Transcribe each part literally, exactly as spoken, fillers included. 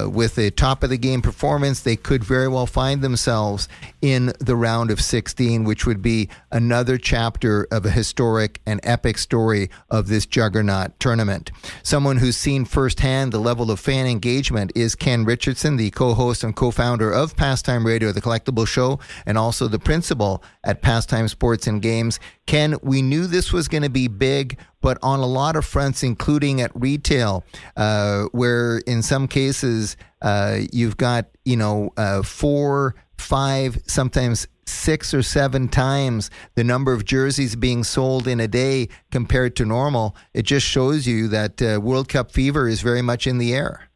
uh, with a top-of-the-game performance, they could very well find themselves in the round of sixteen, which would be another chapter of a historic and epic story of this juggernaut tournament. Someone who's seen firsthand the level of fan engagement is Ken Richardson, the co-host and co-founder of Pastime Radio, the Collectible Show, and also the principal at Pastime Sports and Games. Ken, we knew this was going to be big, but on a lot of fronts, including at retail, uh, where in some cases uh, you've got, you know, uh, four, five, sometimes six or seven times the number of jerseys being sold in a day compared to normal. It just shows you that uh, World Cup fever is very much in the air.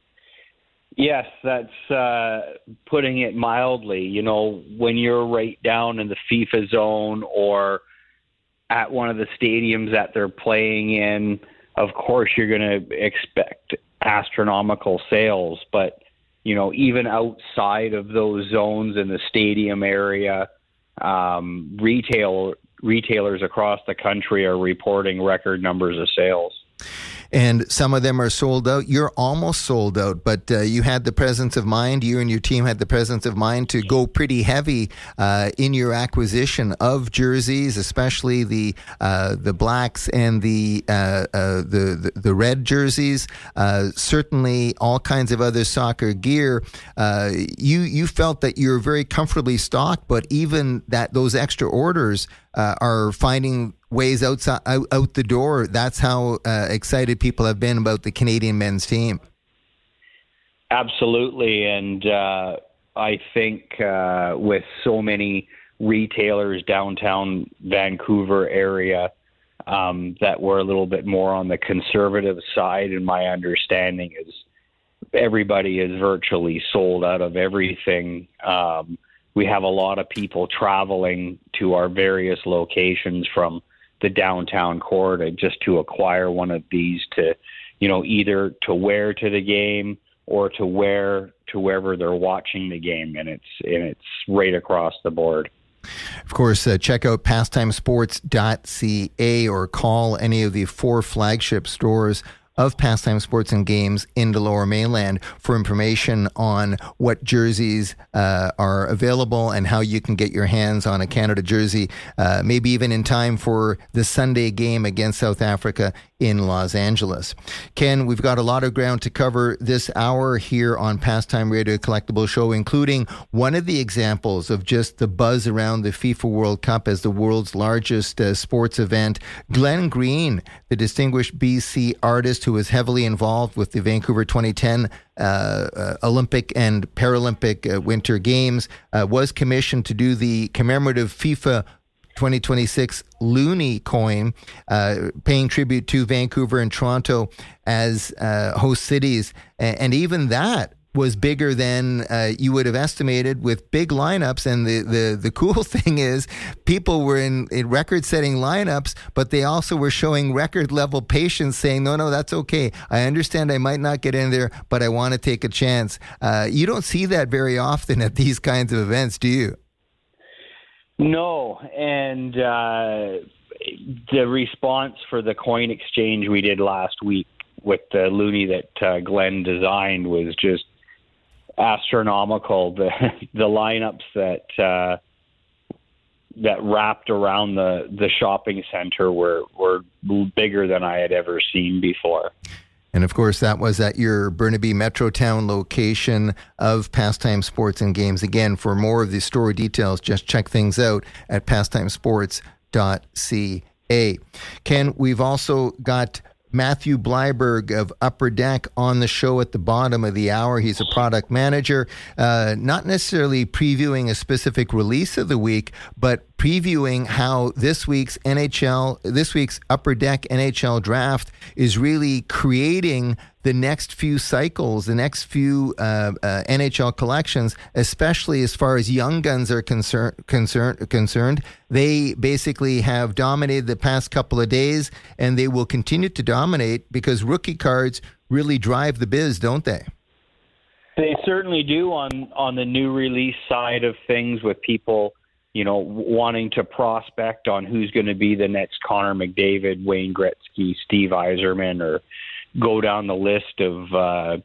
Yes, that's uh, putting it mildly. You know, when you're right down in the FIFA zone or at one of the stadiums that they're playing in, of course you're going to expect astronomical sales. But, you know, even outside of those zones in the stadium area, um, retail retailers across the country are reporting record numbers of sales. And some of them are sold out. You're almost sold out, but uh, you had the presence of mind, you and your team had the presence of mind to go pretty heavy uh, in your acquisition of jerseys, especially the uh, the blacks and the, uh, uh, the, the the red jerseys. Uh, certainly all kinds of other soccer gear. Uh, you you felt that you're very comfortably stocked, but even that those extra orders uh, are finding ways outside, out, out the door. That's how uh, excited people have been about the Canadian men's team. Absolutely. And uh, I think uh, with so many retailers downtown Vancouver area um, that were a little bit more on the conservative side, and my understanding is everybody is virtually sold out of everything. Um, we have a lot of people traveling to our various locations from the downtown core to just to acquire one of these to, you know, either to wear to the game or to wear to wherever they're watching the game. And it's, and it's right across the board. Of course, uh, check out pastime sports dot c a or call any of the four flagship stores of Pastime Sports and Games in the Lower Mainland for information on what jerseys uh, are available and how you can get your hands on a Canada jersey, uh, maybe even in time for the Sunday game against South Africa in Los Angeles. Ken, we've got a lot of ground to cover this hour here on Pastime Radio Collectible Show, including one of the examples of just the buzz around the FIFA World Cup as the world's largest uh, sports event. Glenn Green, the distinguished B C artist who was heavily involved with the Vancouver twenty ten uh, uh, Olympic and Paralympic uh, Winter Games, uh, was commissioned to do the commemorative FIFA twenty twenty-six Loonie coin, uh, paying tribute to Vancouver and Toronto as uh, host cities. And, and even that was bigger than uh, you would have estimated, with big lineups. And the, the, the cool thing is people were in, in record-setting lineups, but they also were showing record-level patience, saying, no, no, that's okay. I understand I might not get in there, but I want to take a chance. Uh, you don't see that very often at these kinds of events, do you? No, and uh, the response for the coin exchange we did last week with the Loonie that uh, Glenn designed was just astronomical. The the lineups that uh, that wrapped around the, the shopping center were, were bigger than I had ever seen before. And of course, that was at your Burnaby Metrotown location of Pastime Sports and Games. Again, for more of the store details, just check things out at pastime sports dot c a. Ken, we've also got Matthew Bleiberg of Upper Deck on the show at the bottom of the hour. He's a product manager, uh, not necessarily previewing a specific release of the week, but previewing how this week's N H L, this week's Upper Deck N H L draft is really creating the next few cycles, the next few uh, uh, N H L collections, especially as far as young guns are concern, concern, concerned. They basically have dominated the past couple of days, and they will continue to dominate because rookie cards really drive the biz, don't they? They certainly do on, on the new release side of things, with people, you know, wanting to prospect on who's going to be the next Connor McDavid, Wayne Gretzky, Steve Yzerman, or go down the list of uh,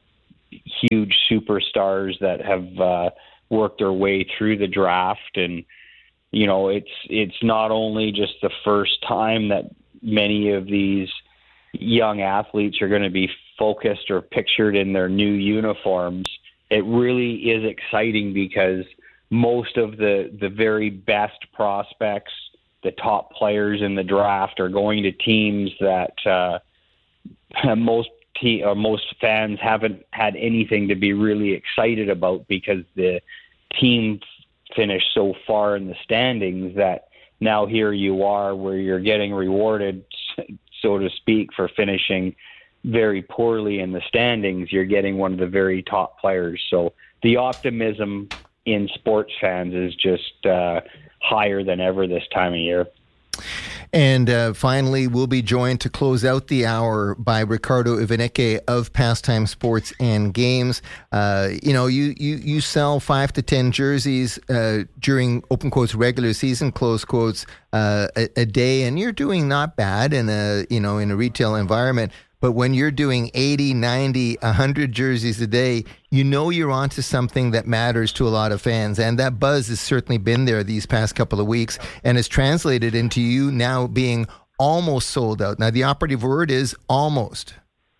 huge superstars that have uh, worked their way through the draft. And, you know, it's it's not only just the first time that many of these young athletes are going to be focused or pictured in their new uniforms. It really is exciting because most of the, the very best prospects, the top players in the draft, are going to teams that uh, most te- or most fans haven't had anything to be really excited about, because the team finished so far in the standings that now here you are where you're getting rewarded, so to speak, for finishing very poorly in the standings. You're getting one of the very top players. So the optimism in sports fans is just uh, higher than ever this time of year. And uh, finally, we'll be joined to close out the hour by Ricardo Ivaneke of Pastime Sports and Games. Uh, you know, you, you, you sell five to ten jerseys uh, during, open quotes, regular season, close quotes, uh, a, a day, and you're doing not bad in a, you know, in a retail environment. But when you're doing eighty, ninety, one hundred jerseys a day, you know you're onto something that matters to a lot of fans. And that buzz has certainly been there these past couple of weeks and has translated into you now being almost sold out. Now, the operative word is almost.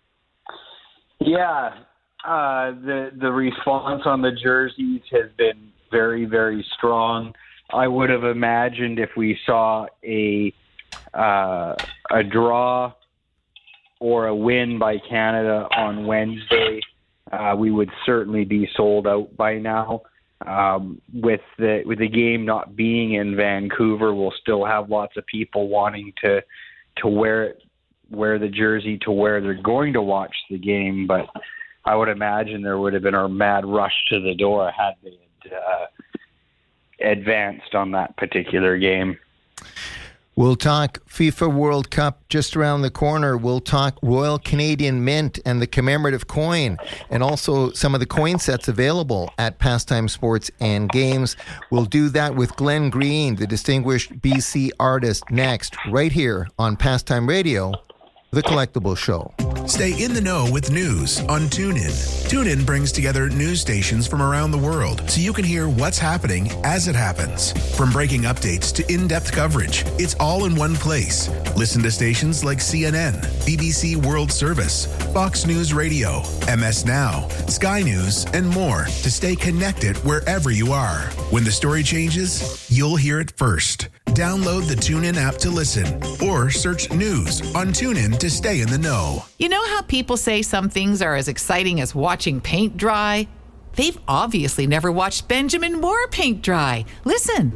Yeah. Uh, the, the response on the jerseys has been very, very strong. I would have imagined if we saw a uh, a draw or a win by Canada on Wednesday, uh, we would certainly be sold out by now. Um, with the with the game not being in Vancouver, we'll still have lots of people wanting to to wear it, wear the jersey to where they're going to watch the game. But I would imagine there would have been a mad rush to the door had they had, uh, advanced on that particular game. We'll talk FIFA World Cup just around the corner. We'll talk Royal Canadian Mint and the commemorative coin, and also some of the coin sets available at Pastime Sports and Games. We'll do that with Glenn Green, the distinguished B C artist, next, right here on Pastime Radio, The Collectible Show. Stay in the know with news on TuneIn. TuneIn brings together news stations from around the world so you can hear what's happening as it happens. From breaking updates to in-depth coverage, it's all in one place. Listen to stations like C N N, B B C World Service, Fox News Radio, M S Now, Sky News, and more to stay connected wherever you are. When the story changes, you'll hear it first. Download the TuneIn app to listen or search news on TuneIn to stay in the know. You know how people say some things are as exciting as watching paint dry? They've obviously never watched Benjamin Moore paint dry. Listen.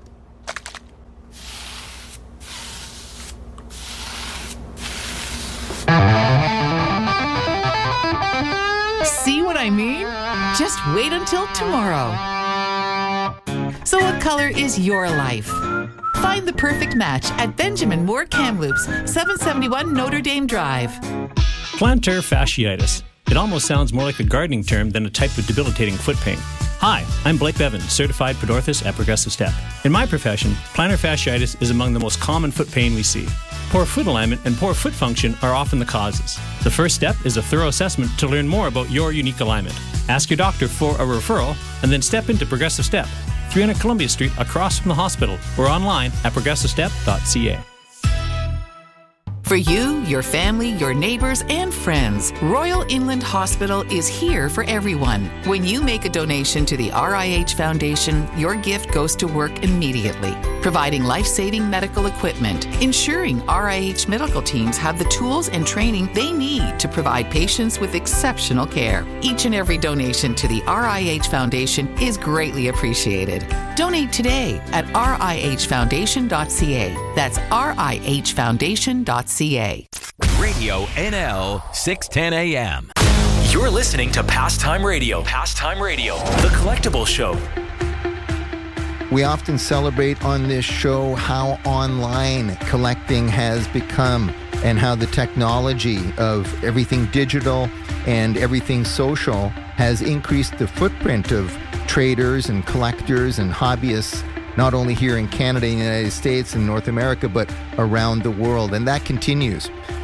See what I mean? Just wait until tomorrow. So what color is your life? Find the perfect match at Benjamin Moore Kamloops, seven seventy-one Notre Dame Drive. Plantar fasciitis. It almost sounds more like a gardening term than a type of debilitating foot pain. Hi, I'm Blake Bevan, certified podorthist at Progressive Step. In my profession, plantar fasciitis is among the most common foot pain we see. Poor foot alignment and poor foot function are often the causes. The first step is a thorough assessment to learn more about your unique alignment. Ask your doctor for a referral and then step into Progressive Step, three hundred Columbia Street, across from the hospital, or online at progressive step dot c a. For you, your family, your neighbors, and friends, Royal Inland Hospital is here for everyone. When you make a donation to the R I H Foundation, your gift goes to work immediately, providing life-saving medical equipment, ensuring R I H medical teams have the tools and training they need to provide patients with exceptional care. Each and every donation to the R I H Foundation is greatly appreciated. Donate today at r i h foundation dot c a. That's r i h foundation dot c a. Radio N L six ten A M. You're listening to Pastime Radio. Pastime Radio, The Collectible Show. We often celebrate on this show how online collecting has become and how the technology of everything digital and everything social has increased the footprint of traders and collectors and hobbyists, not only here in Canada and the United States and North America, but around the world. And that continues.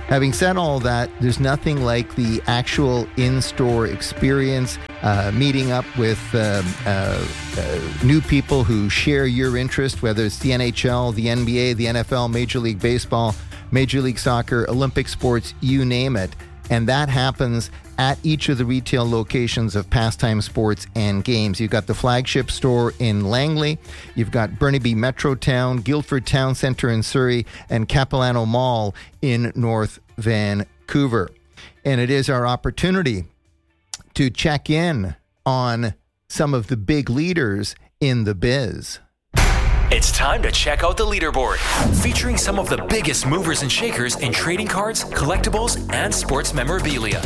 Having said all that, there's nothing like the actual in-store experience, uh, meeting up with um, uh, uh, new people who share your interest, whether it's the N H L, the N B A, the N F L, Major League Baseball, Major League Soccer, Olympic sports, you name it. And that happens at each of the retail locations of Pastime Sports and Games. You've got the flagship store in Langley, you've got Burnaby Metrotown, Guildford Town Centre in Surrey, and Capilano Mall in North Vancouver. And it is our opportunity to check in on some of the big leaders in the biz. It's time to check out the leaderboard, featuring some of the biggest movers and shakers in trading cards, collectibles, and sports memorabilia.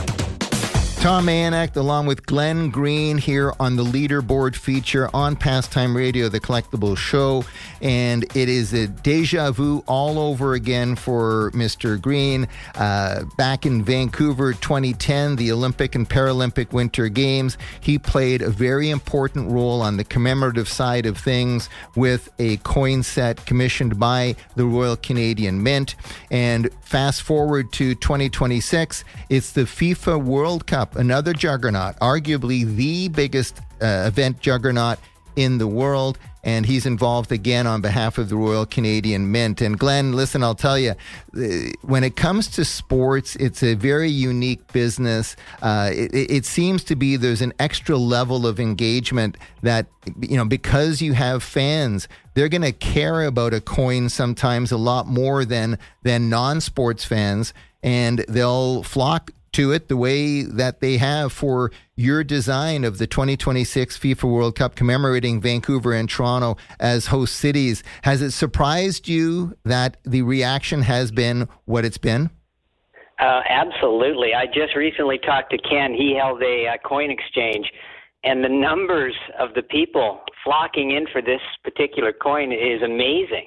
Tom Mayanek along with Glenn Green here on the leaderboard feature on Pastime Radio, the collectible show. And it is a deja vu all over again for Mister Green. Uh, back in Vancouver twenty ten, the Olympic and Paralympic Winter Games, he played a very important role on the commemorative side of things with a coin set commissioned by the Royal Canadian Mint. And fast forward to twenty twenty-six, it's the FIFA World Cup, another juggernaut, arguably the biggest uh, event juggernaut in the world, and he's involved again on behalf of the Royal Canadian Mint. And Glenn, listen, I'll tell you, when it comes to sports, it's a very unique business. Uh, it, it seems to be there's an extra level of engagement that, you know, because you have fans, they're going to care about a coin sometimes a lot more than than non-sports fans, and they'll flock to it the way that they have for your design of the twenty twenty-six FIFA World Cup commemorating Vancouver and Toronto as host cities. Has it surprised you that the reaction has been what it's been? Uh, absolutely. I just recently talked to Ken. He held a uh, coin exchange, and the numbers of the people flocking in for this particular coin is amazing.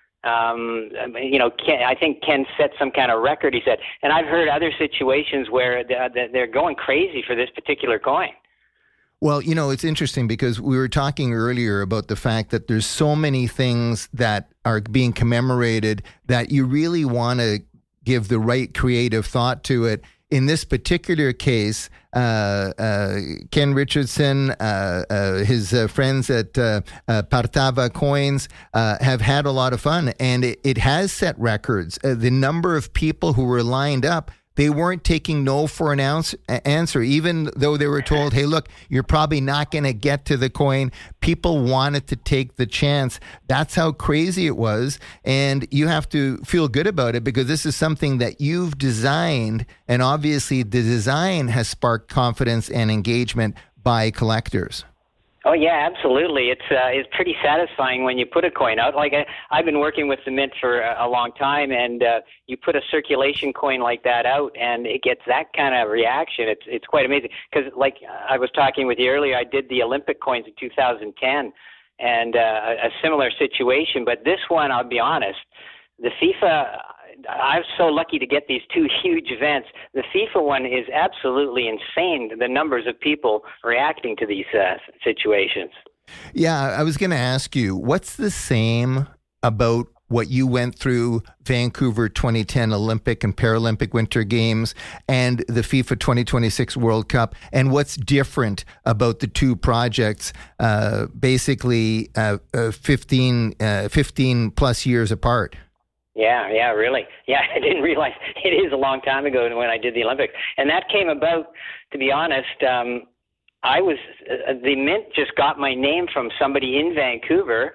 Um, you know, Ken, I think Ken set some kind of record, he said. And I've heard other situations where they're going crazy for this particular coin. Well, you know, it's interesting because we were talking earlier about the fact that there's so many things that are being commemorated that you really want to give the right creative thought to it. In this particular case, uh, uh, Ken Richardson, uh, uh, his uh, friends at uh, uh, Partava Coins uh, have had a lot of fun, and it, it has set records. Uh, the number of people who were lined up, they weren't taking no for an ounce, answer, even though they were told, hey, look, you're probably not going to get to the coin. People wanted to take the chance. That's how crazy it was. And you have to feel good about it because this is something that you've designed. And obviously the design has sparked confidence and engagement by collectors. Oh yeah, absolutely. It's uh, it's pretty satisfying when you put a coin out. Like I, I've been working with the Mint for a, a long time, and uh, you put a circulation coin like that out, and it gets that kind of reaction. It's it's quite amazing. Because like I was talking with you earlier, I did the Olympic coins in two thousand ten, and uh, a, a similar situation. But this one, I'll be honest, the FIFA. I'm so lucky to get these two huge events. The FIFA one is absolutely insane, the numbers of people reacting to these uh, situations. Yeah, I was going to ask you, what's the same about what you went through Vancouver twenty ten Olympic and Paralympic Winter Games and the FIFA twenty twenty-six World Cup, and what's different about the two projects, uh, basically uh, uh, fifteen, uh, fifteen plus years apart? Yeah, yeah, really. Yeah, I didn't realize it is a long time ago when I did the Olympics. And that came about, to be honest, um, I was, uh, the Mint just got my name from somebody in Vancouver,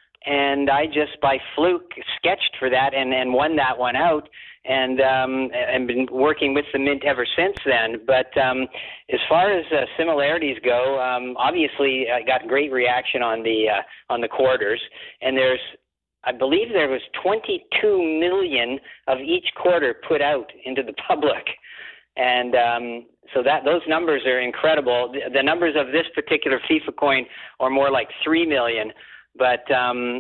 and I just by fluke sketched for that and, and won that one out, and um, and been working with the Mint ever since then. But um, as far as uh, similarities go, um, obviously I got great reaction on the uh, on the quarters, and there's I believe there was twenty-two million of each quarter put out into the public. And um, so that those numbers are incredible. The, the numbers of this particular FIFA coin are more like three million. But um,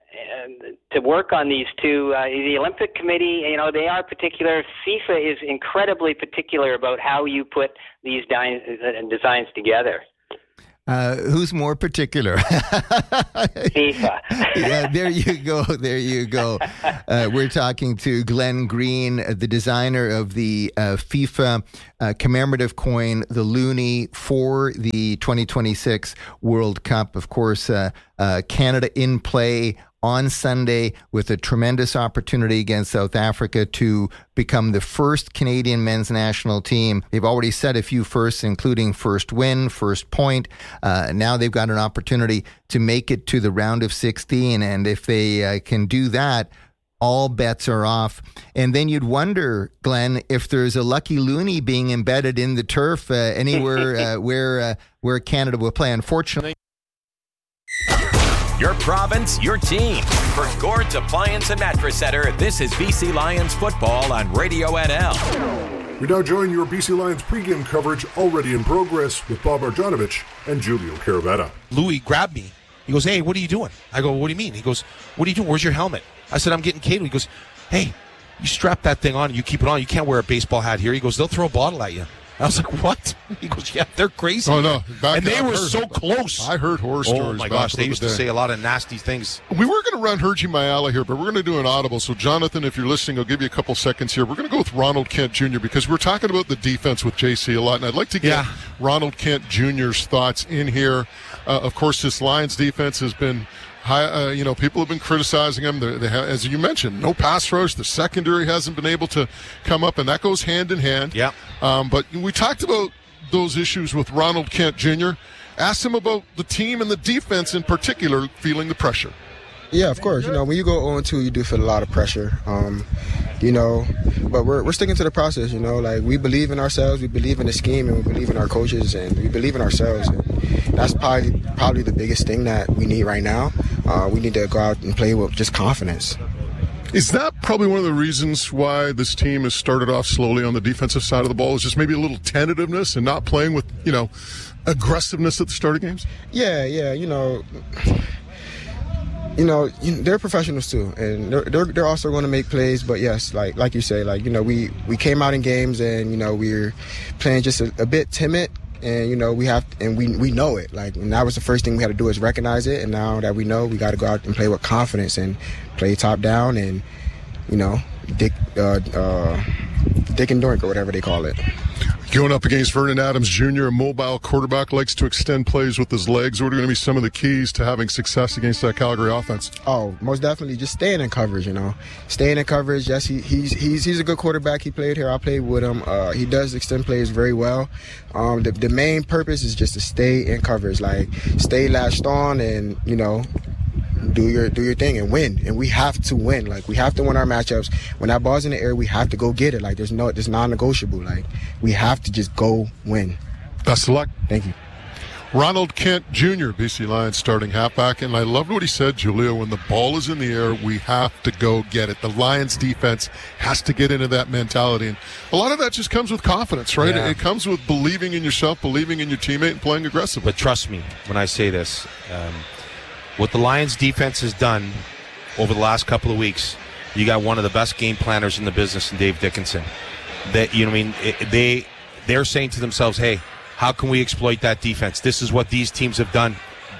to work on these two, uh, the Olympic Committee, you know, they are particular. FIFA is incredibly particular about how you put these di- designs together. Uh, who's more particular? FIFA. Yeah, there you go. There you go. Uh, we're talking to Glenn Green, the designer of the uh, FIFA uh, commemorative coin, the Loonie, for the twenty twenty-six World Cup. Of course, uh, uh, Canada in play on Sunday with a tremendous opportunity against South Africa to become the first Canadian men's national team. They've already set a few firsts, including first win, first point. Uh, now they've got an opportunity to make it to the round of sixteen. And if they uh, can do that, all bets are off. And then you'd wonder, Glenn, if there's a lucky Loonie being embedded in the turf uh, anywhere uh, where uh, where Canada will play. Unfortunately, your province, your team. For Gord's Appliance and Mattress Center, this is B C Lions football on Radio N L. We now join your B C Lions pregame coverage already in progress with Bob Marjanovic and Julio Caravetta. Louis grabbed me. He goes, "Hey, what are you doing?" I go, "What do you mean?" He goes, "What are you doing? Where's your helmet?" I said, "I'm getting Cato." He goes, "Hey, you strap that thing on and you keep it on. You can't wear a baseball hat here." He goes, "They'll throw a bottle at you." I was like, "What?" He goes, "Yeah, they're crazy." Oh, no. Back and they I've were heard, so close. I heard horror oh, stories. Oh, my back gosh. They the used to day. say a lot of nasty things. We were going to run Hergy Mayala here, but we're going to do an audible. So, Jonathan, if you're listening, I'll give you a couple seconds here. We're going to go with Ronald Kent Junior because we're talking about the defense with J C a lot, and I'd like to get Yeah. Ronald Kent Junior's thoughts in here. Uh, of course, this Lions defense has been high, uh, you know, people have been criticizing them. They, they have, as you mentioned, no pass rush. The secondary hasn't been able to come up, and that goes hand in hand. Yeah. Um, but we talked about those issues with Ronald Kent Junior Asked him about the team and the defense in particular feeling the pressure. Yeah, of course. You know, when you go oh and two, you do feel a lot of pressure. Um, you know, but we're we're sticking to the process. You know, like we believe in ourselves, we believe in the scheme, and we believe in our coaches, and we believe in ourselves. And that's probably probably the biggest thing that we need right now. Uh, we need to go out and play with just confidence. Is that probably one of the reasons why this team has started off slowly on the defensive side of the ball? Is just maybe a little tentativeness and not playing with, you know, aggressiveness at the start of games? Yeah, yeah, you know. You know, they're professionals too, and they're they're, they're also going to make plays. But yes, like like you say, like you know, we, we came out in games and you know we're playing just a, a bit timid, and you know we have and we we know it. Like and that was the first thing we had to do is recognize it, and now that we know, we got to go out and play with confidence and play top down, and you know, dick uh, uh, dick and dork or whatever they call it. Going up against Vernon Adams Junior, a mobile quarterback, likes to extend plays with his legs. What are going to be some of the keys to having success against that Calgary offense? Oh, most definitely just staying in coverage, you know. Staying in coverage, yes, he, he's he's he's a good quarterback. He played here. I played with him. Uh, he does extend plays very well. Um, the, the main purpose is just to stay in coverage, like stay latched on and, you know, do your do your thing and win. And we have to win. Like we have to win our matchups. When that ball's in the air, we have to go get it. Like there's no it's non-negotiable. Like we have to just go win. Best of luck. Thank you. Ronald Kent Junior, B C Lions starting halfback, and I loved what he said, Julio, when the ball is in the air, we have to go get it. The Lions defense has to get into that mentality, and a lot of that just comes with confidence, right? Yeah. It comes with believing in yourself, believing in your teammate, and playing aggressively. But trust me when I say this, um, what the Lions defense has done over the last couple of weeks, you got one of the best game planners in the business in Dave Dickinson. That you know, I mean, it, they they're saying to themselves, "Hey, how can we exploit that defense? This is what these teams have done."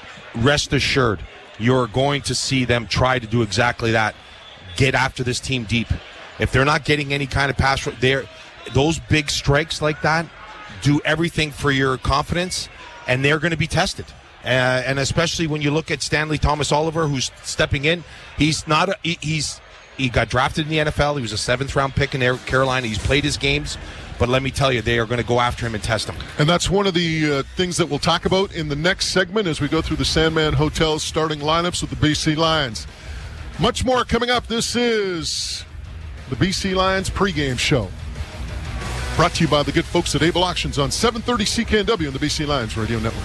Rest assured, you're going to see them try to do exactly that. Get after this team deep. If they're not getting any kind of pass, they're those big strikes like that do everything for your confidence, and they're going to be tested. Uh, and especially when you look at Stanley Thomas Oliver, who's stepping in, he's not. A, he, he's he got drafted in the N F L. He was a seventh round pick in Carolina. He's played his games, but let me tell you, they are going to go after him and test him. And that's one of the uh, things that we'll talk about in the next segment as we go through the Sandman Hotel's starting lineups with the B C Lions. Much more coming up. This is the B C Lions pregame show, brought to you by the good folks at Able Auctions on seven thirty C K N W and the B C Lions Radio Network.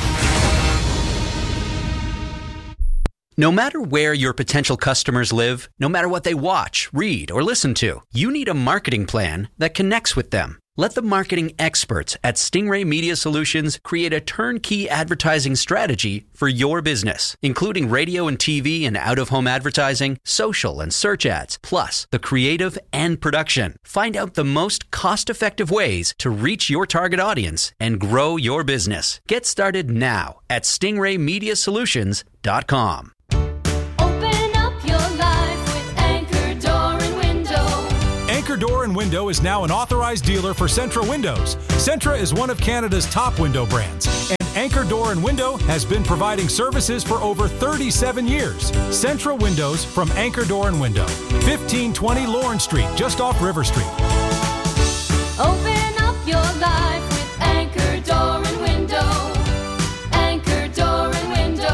No matter where your potential customers live, no matter what they watch, read, or listen to, you need a marketing plan that connects with them. Let the marketing experts at Stingray Media Solutions create a turnkey advertising strategy for your business, including radio and T V and out-of-home advertising, social and search ads, plus the creative and production. Find out the most cost-effective ways to reach your target audience and grow your business. Get started now at stingray media solutions dot com. Anchor Door and Window is now an authorized dealer for Centra Windows. Centra is one of Canada's top window brands, and Anchor Door and Window has been providing services for over thirty-seven years. Centra Windows from Anchor Door and Window, fifteen twenty Lawrence Street, just off River Street. Open up your life with Anchor Door and Window. Anchor Door and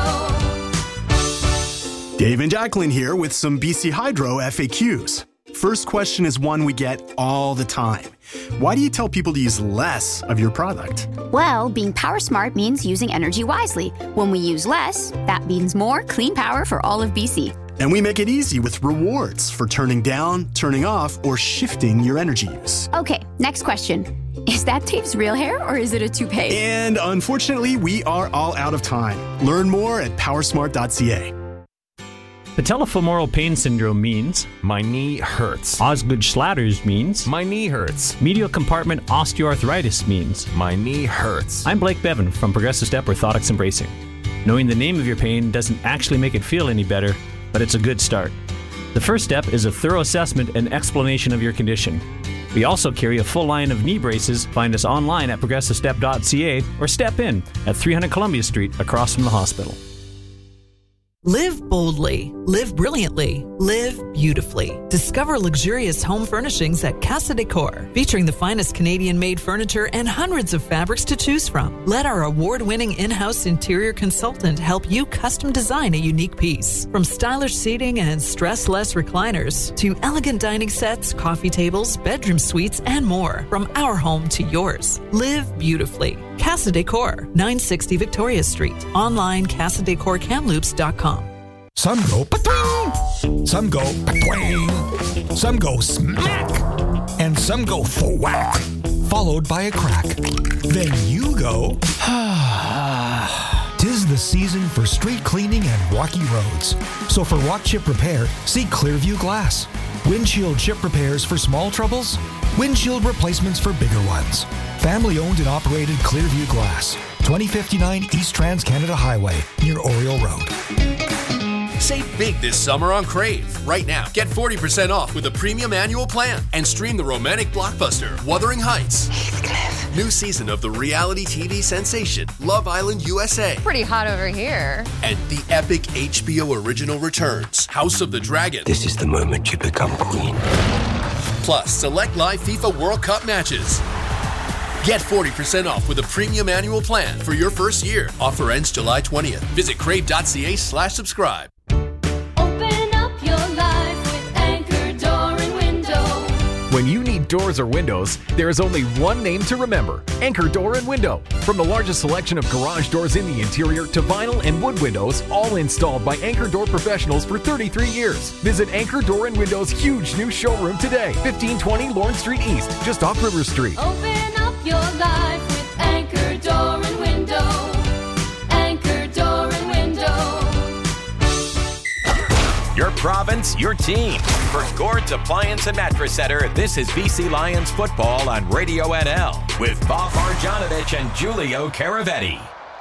Window. Dave and Jacqueline here with some B C Hydro F A Qs. First question is one we get all the time. Why do you tell people to use less of your product? Well, being power smart means using energy wisely. When we use less, that means more clean power for all of B C. And we make it easy with rewards for turning down, turning off, or shifting your energy use. Okay, next question. Is that Dave's real hair or is it a toupee? And unfortunately, we are all out of time. Learn more at powersmart dot c a. Patellofemoral pain syndrome means my knee hurts. Osgood-Schlatters means my knee hurts. Medial compartment osteoarthritis means my knee hurts. I'm Blake Bevan from Progressive Step Orthotics and Bracing. Knowing the name of your pain doesn't actually make it feel any better, but it's a good start. The first step is a thorough assessment and explanation of your condition. We also carry a full line of knee braces. Find us online at progressive step dot c a or step in at three hundred Columbia Street across from the hospital. Live boldly, live brilliantly, live beautifully. Discover luxurious home furnishings at Casa Decor, featuring the finest Canadian-made furniture and hundreds of fabrics to choose from. Let our award-winning in-house interior consultant help you custom design a unique piece. From stylish seating and stress-less recliners to elegant dining sets, coffee tables, bedroom suites, and more. From our home to yours. Live beautifully. Casa Decor, nine sixty Victoria Street. Online, casa decor kamloops dot com. Some go pa-twing, some go pa-twang, some go smack, and some go thwack, followed by a crack. Then you go, ah. Tis the season for street cleaning and rocky roads. So for rock chip repair, see Clearview Glass. Windshield chip repairs for small troubles, windshield replacements for bigger ones. Family owned and operated Clearview Glass, twenty fifty-nine East Trans-Canada Highway, near Oriole Road. Save big this summer on Crave. Right now, get forty percent off with a premium annual plan and stream the romantic blockbuster Wuthering Heights. Heathcliff. New season of the reality T V sensation Love Island U S A. Pretty hot over here. And the epic H B O original returns House of the Dragon. This is the moment you become queen. Plus, select live FIFA World Cup matches. Get forty percent off with a premium annual plan for your first year. Offer ends July twentieth. Visit crave dot c a slash subscribe. Open up your life with Anchor Door and Window. When you need doors or windows, there is only one name to remember: Anchor Door and Window. From the largest selection of garage doors in the interior to vinyl and wood windows, all installed by Anchor Door professionals for thirty-three years. Visit Anchor Door and Window's huge new showroom today, fifteen twenty Lawrence Street East, just off River Street. Open up your life with Anchor Door and Window. Anchor Door and Window. Your province, your team. For Gord's Appliance and Mattress Center, this is B C Lions football on Radio N L with Bob Marjanovic and Giulio Caravetti.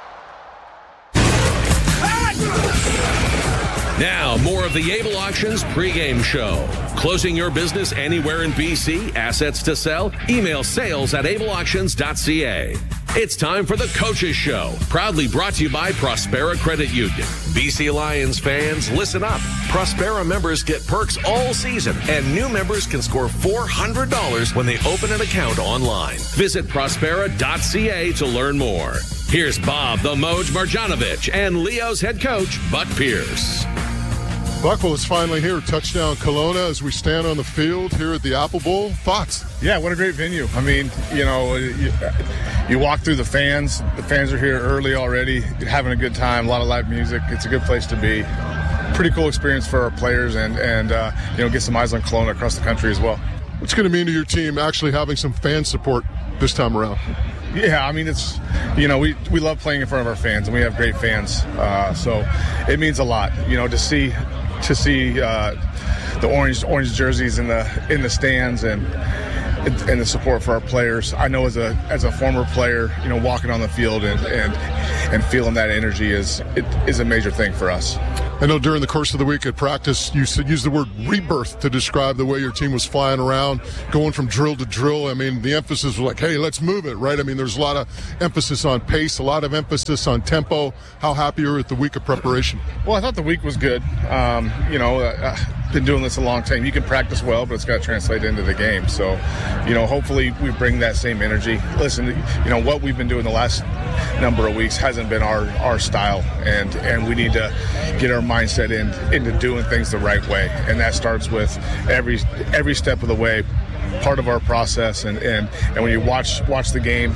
Now, more of the Able Auctions pregame show. Closing your business anywhere in B C? Assets to sell? Email sales at able auctions dot c a. It's time for the Coaches Show, proudly brought to you by Prospera Credit Union. B C Lions fans, listen up. Prospera members get perks all season, and new members can score four hundred dollars when they open an account online. Visit prospera dot c a to learn more. Here's Bob the Moj Marjanovic and Leo's head coach, Buck Pierce. Buckle is finally here. Touchdown Kelowna as we stand on the field here at the Apple Bowl. Thoughts? Yeah, what a great venue. I mean, you know, you, you walk through the fans. The fans are here early already, having a good time, a lot of live music. It's a good place to be. Pretty cool experience for our players and, and uh, you know, get some eyes on Kelowna across the country as well. What's going to mean to your team actually having some fan support this time around? Yeah, I mean, it's, you know, we, we love playing in front of our fans, and we have great fans. Uh, so it means a lot, you know, to see to see uh, the orange orange jerseys in the in the stands and and the support for our players. I know as a as a former player, you know, walking on the field and and, and feeling that energy is it is a major thing for us. I know during the course of the week at practice, you said use the word rebirth to describe the way your team was flying around, going from drill to drill. I mean, the emphasis was like, hey, let's move it, right? I mean, there's a lot of emphasis on pace, a lot of emphasis on tempo. How happy are you with the week of preparation? Well, I thought the week was good. Um, you know, uh, I've been doing this a long time. You can practice well, but it's got to translate into the game. So, you know, hopefully we bring that same energy. Listen, you know, what we've been doing the last number of weeks hasn't been our, our style, and, and we need to get our mindset in, into doing things the right way. And that starts with every every step of the way, part of our process. And, and, and when you watch watch the game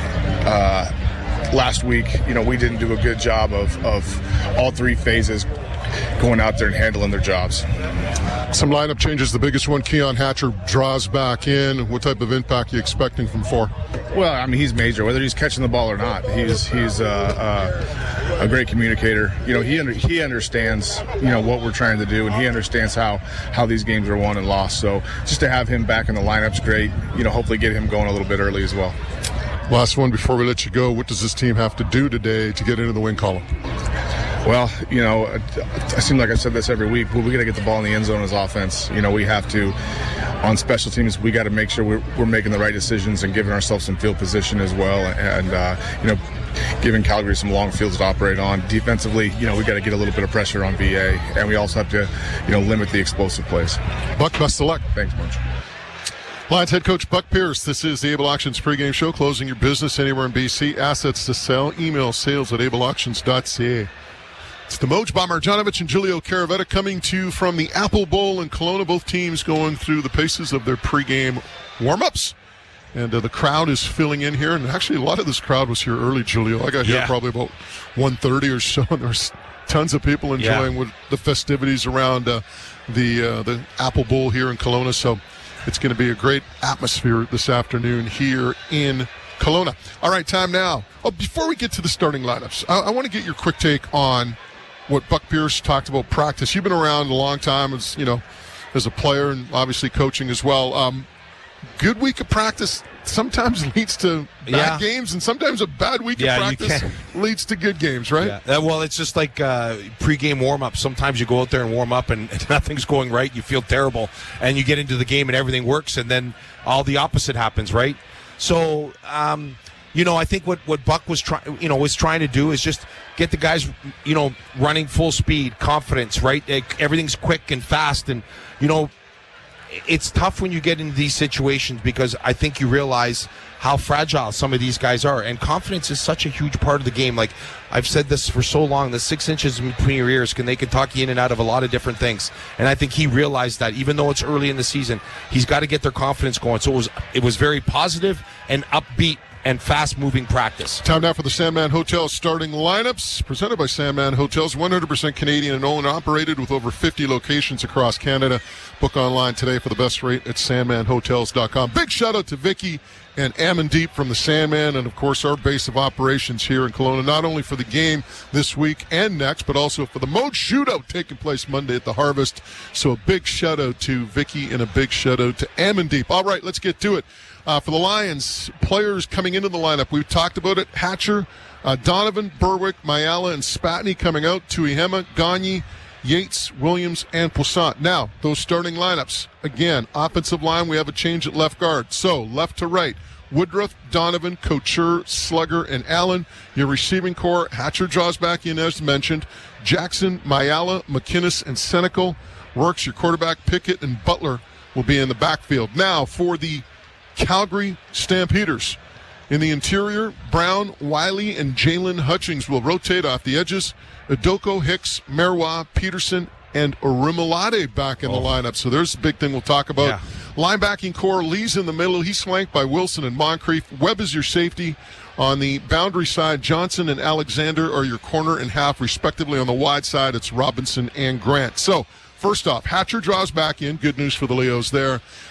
uh, last week, you know, we didn't do a good job of, of all three phases going out there and handling their jobs. Some lineup changes. The biggest one, Keon Hatcher draws back in. What type of impact are you expecting from four? Well, I mean, he's major, whether he's catching the ball or not. He's he's uh, uh, a great communicator. You know, he under, he understands, you know, what we're trying to do, and he understands how, how these games are won and lost. So just to have him back in the lineup's great. You know, hopefully get him going a little bit early as well. Last one before we let you go. What does this team have to do today to get into the win column? Well, you know, I seem like I said this every week, but we got to get the ball in the end zone as offense. You know, we have to, on special teams, we got to make sure we're, we're making the right decisions and giving ourselves some field position as well. And, uh, you know, giving Calgary some long fields to operate on. Defensively, you know, we got to get a little bit of pressure on V A, and we also have to, you know, limit the explosive plays. Buck, best of luck. Thanks, Bunch. Lions head coach Buck Pierce. This is the Able Auctions pregame show. Closing your business anywhere in B C. Assets to sell. Email sales at able auctions dot c a. It's the Moj, Bob Marjanovic and Julio Caravetta coming to you from the Apple Bowl in Kelowna. Both teams going through the paces of their pregame warm-ups. And uh, the crowd is filling in here. And actually, a lot of this crowd was here early, Julio. I got here yeah. probably about one thirty or so. And there's tons of people enjoying yeah. with the festivities around uh, the uh, the Apple Bowl here in Kelowna. So it's going to be a great atmosphere this afternoon here in Kelowna. All right, time now. Oh, before we get to the starting lineups, I, I want to get your quick take on what Buck Pierce talked about practice. You've been around a long time as, you know, as a player and obviously coaching as well. Um, good week of practice sometimes leads to bad yeah. games, and sometimes a bad week yeah, of practice leads to good games, right? Yeah. Uh, well, it's just like uh, pregame warm-up. Sometimes you go out there and warm up and nothing's going right. You feel terrible. And you get into the game and everything works, and then all the opposite happens, right? So, um, you know, I think what, what Buck was trying, you know, was trying to do is just get the guys, you know, running full speed, confidence, right? Everything's quick and fast, and you know, it's tough when you get into these situations because I think you realize how fragile some of these guys are, and confidence is such a huge part of the game. Like I've said this for so long, the six inches in between your ears can they can talk you in and out of a lot of different things, and I think he realized that even though it's early in the season, he's got to get their confidence going. So it was it was very positive and upbeat and fast-moving practice. Time now for the Sandman Hotel starting lineups, presented by Sandman Hotels, one hundred percent Canadian and owned and operated with over fifty locations across Canada. Book online today for the best rate at sandman hotels dot com. Big shout-out to Vicky and Amandeep from the Sandman, and, of course, our base of operations here in Kelowna, not only for the game this week and next, but also for the Mode Shootout taking place Monday at the Harvest. So a big shout-out to Vicky and a big shout-out to Amandeep. All right, let's get to it. Uh, for the Lions, players coming into the lineup, we've talked about it. Hatcher, uh, Donovan, Berwick, Mayala, and Spatney coming out. Tuihema, Gagne, Yates, Williams, and Poussaint. Now, those starting lineups. Again, offensive line, we have a change at left guard. So, left to right, Woodruff, Donovan, Couture, Slugger, and Allen. Your receiving core, Hatcher draws back in as mentioned. Jackson, Mayala, McInnes, and Senecal. Works, your quarterback, Pickett, and Butler will be in the backfield. Now, for the Calgary Stampeders. In the interior, Brown, Wiley, and Jalen Hutchings will rotate off the edges. Adoko, Hicks, Merwa, Peterson, and Orimolade back in oh. the lineup. So there's the big thing we'll talk about. Yeah. Linebacking core, Lee's in the middle. He's flanked by Wilson and Moncrief. Webb is your safety. On the boundary side, Johnson and Alexander are your corner and half, respectively. On the wide side, it's Robinson and Grant. So, first off, Hatcher draws back in. Good news for the Leos there.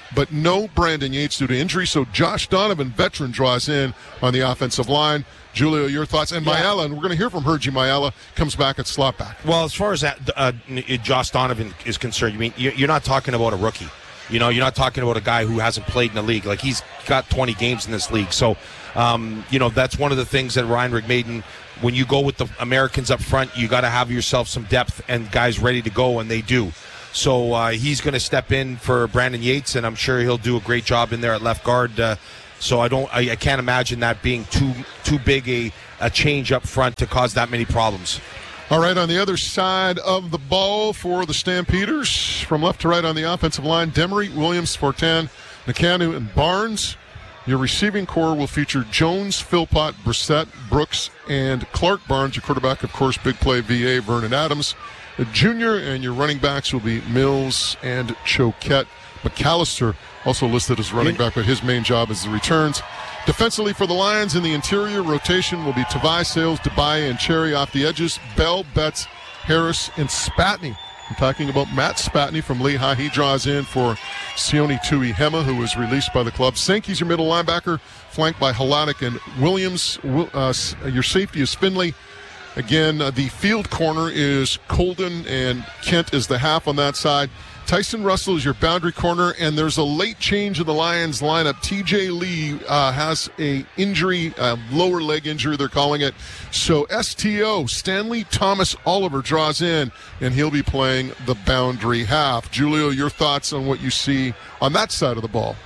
but no Brandon Yates due to injury. So Josh Donovan, veteran, draws in on the offensive line. Julio, your thoughts? And Yeah. Mayala, and we're going to hear from Hergy Mayala, comes back at slot back. Well, as far as that, uh, Josh Donovan is concerned, you mean you're not talking about a rookie. You know, you're not talking about a guy who hasn't played in the league. Like, he's got twenty games in this league. So, um, you know, that's one of the things that Ryan Rigmaiden, when you go with the Americans up front, you got to have yourself some depth and guys ready to go, and they do. So uh, he's going to step in for Brandon Yates, and I'm sure he'll do a great job in there at left guard. Uh, so I don't, I, I can't imagine that being too too big a, a change up front to cause that many problems. All right, on the other side of the ball for the Stampeders, from left to right on the offensive line, Demery, Williams, Fortin, Nakanu, and Barnes. Your receiving core will feature Jones, Philpott, Brissett, Brooks, and Clark Barnes. Your quarterback, of course, big play V A, Vernon Adams, Junior, and your running backs will be Mills and Choquette. McAllister also listed as running back, but his main job is the returns. Defensively for the Lions in the interior, rotation will be Tavai, Sales, Dubai, and Cherry off the edges. Bell, Betts, Harris, and Spatney. I'm talking about Matt Spatney from Lehigh. He draws in for Sione Tuihema, who was released by the club. Sankey's your middle linebacker, flanked by Haladic and Williams. Uh, your safety is Finley. Again, uh, the field corner is Colden, and Kent is the half on that side. Tyson Russell is your boundary corner, and there's a late change in the Lions lineup. T J Lee uh, has a injury, a lower leg injury, they're calling it. So S T O, Stanley Thomas Oliver, draws in, and he'll be playing the boundary half. Julio, your thoughts on what you see on that side of the ball?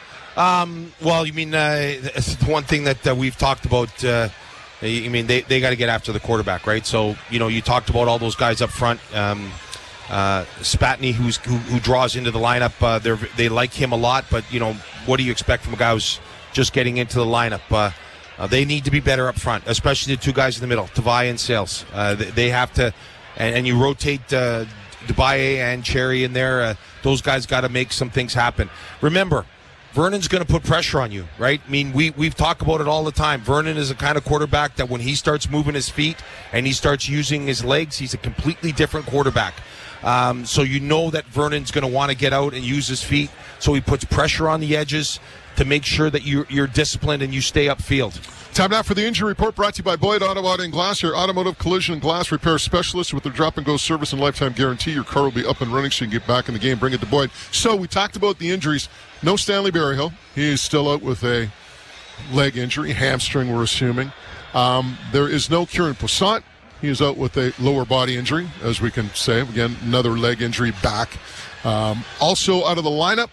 Um, well, you mean uh, the one thing that uh, we've talked about, uh, you mean they, they got to get after the quarterback, right? So, you know, you talked about all those guys up front. Um, Uh, Spatney, who's, who, who draws into the lineup, uh, they they like him a lot, but, you know, what do you expect from a guy who's just getting into the lineup? Uh, uh, they need to be better up front, especially the two guys in the middle, Tavai and Sales. Uh, they, they have to, and, and you rotate uh, Dubaye and Cherry in there. Uh, those guys got to make some things happen. Remember, Vernon's going to put pressure on you, right? I mean, we, we've talked about it all the time. Vernon is a kind of quarterback that when he starts moving his feet and he starts using his legs, he's a completely different quarterback. Um, so you know that Vernon's going to want to get out and use his feet, so he puts pressure on the edges to make sure that you're, you're disciplined and you stay upfield. Time now for the injury report, brought to you by Boyd Auto Body and Glass, your automotive collision and glass repair specialist with their drop-and-go service and lifetime guarantee. Your car will be up and running so you can get back in the game. Bring it to Boyd. So we talked about the injuries. No Stanley Berryhill. He is still out with a leg injury, hamstring we're assuming. Um, there is no Kieran Poussaint. He is out with a lower body injury, as we can say. Again, another leg injury back. Um, also out of the lineup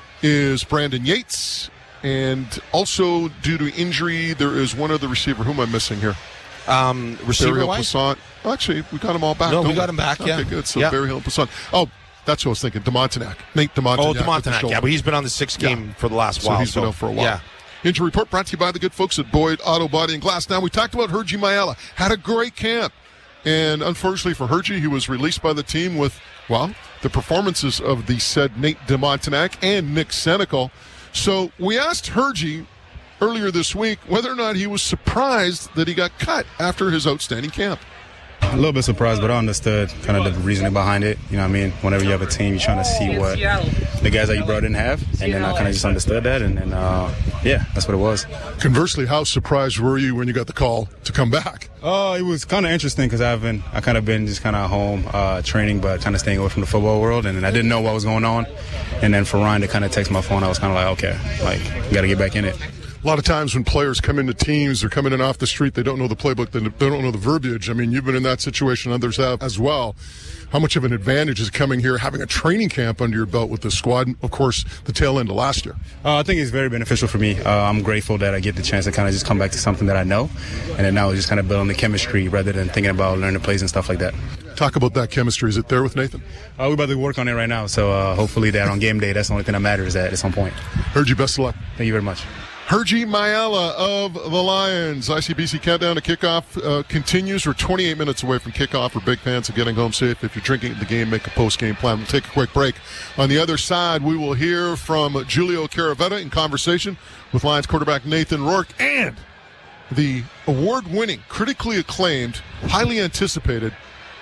is Brandon Yates. And also due to injury, there is one other receiver. Who am I missing here? Um, receiver-wise? Poussaint. Well, actually, we got them all back. No, we don't got him back, okay, yeah. good. So yeah. Berryhill and Poussaint. Oh, that's what I was thinking. DeMontenac. Nate DeMontenac. Oh, DeMontenac, yeah, but he's been on the sixth game yeah. for the last so while. He's so been out for a while. Yeah. Injury report brought to you by the good folks at Boyd Auto Body and Glass. Now, we talked about Hergy Mayala. Had a great camp. And unfortunately for Hergy, he was released by the team with, well, the performances of the said Nate DeMontenac and Nick Senecal. So we asked Hergy earlier this week whether or not he was surprised that he got cut after his outstanding camp. A little bit surprised, but I understood kind of the reasoning behind it. You know what I mean? Whenever you have a team, you're trying to see what the guys that you brought didn't have. And then I kind of just understood that. And then, uh, yeah, that's what it was. Conversely, how surprised were you when you got the call to come back? Oh, uh, it was kind of interesting because I've been, I kind of been just kind of home uh, training, but kind of staying away from the football world. And then I didn't know what was going on. And then for Ryan to kind of text my phone, I was kind of like, okay, like, we got to get back in it. A lot of times when players come into teams, they're coming in off the street, they don't know the playbook, they don't know the verbiage. I mean, you've been in that situation, others have as well. How much of an advantage is coming here, having a training camp under your belt with the squad, and of course, the tail end of last year? Uh, I think it's very beneficial for me. Uh, I'm grateful that I get the chance to kind of just come back to something that I know, and then now just kind of building the chemistry rather than thinking about learning plays and stuff like that. Talk about that chemistry. Is it there with Nathan? Uh, we're about to work on it right now, so uh, hopefully that on game day, that's the only thing that matters at some point. Heard you. Best of luck. Thank you very much. Hergy Mayala of the Lions. I C B C countdown to kickoff uh, continues. We're twenty-eight minutes away from kickoff. We're big fans of getting home safe. If you're drinking at the game, make a post-game plan. We'll take a quick break. On the other side, we will hear from Julio Caravetta in conversation with Lions quarterback Nathan Rourke and the award-winning, critically acclaimed, highly anticipated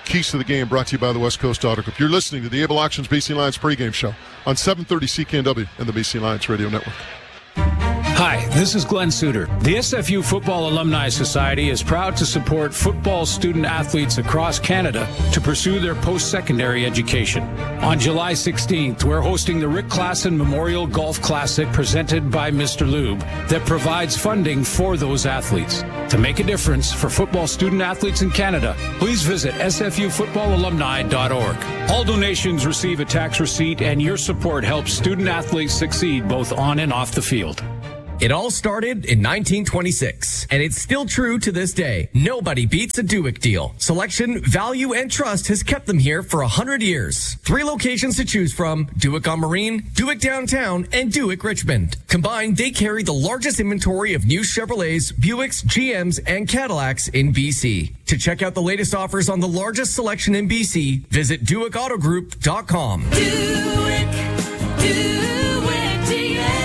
Keys to the Game, brought to you by the West Coast Auto Group. You're listening to the Able Auctions B C Lions pregame show on seven thirty C K N W and the B C Lions Radio Network. Hi, this is Glenn Suter. The S F U Football Alumni Society is proud to support football student athletes across Canada to pursue their post-secondary education. On July sixteenth, we're hosting the Rick Klassen Memorial Golf Classic presented by Mister Lube that provides funding for those athletes. To make a difference for football student athletes in Canada, please visit s f u football alumni dot org. All donations receive a tax receipt, and your support helps student athletes succeed both on and off the field. It all started in nineteen twenty-six, and it's still true to this day. Nobody beats a Duick deal. Selection, value, and trust has kept them here for one hundred years. Three locations to choose from: Duick on Marine, Duick Downtown, and Duick Richmond. Combined, they carry the largest inventory of new Chevrolets, Buicks, G Ms, and Cadillacs in B C. To check out the latest offers on the largest selection in B C, visit Duick Auto Group dot com. Duick, Duick G M.